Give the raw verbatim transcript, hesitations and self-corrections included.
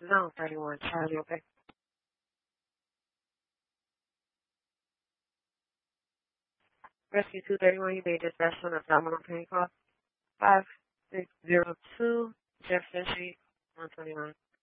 Zone thirty-one, Charlie, okay? Rescue two thirty-one, you made dispatch on abdominal pain call. five six zero two, Jefferson Street, one twenty-nine.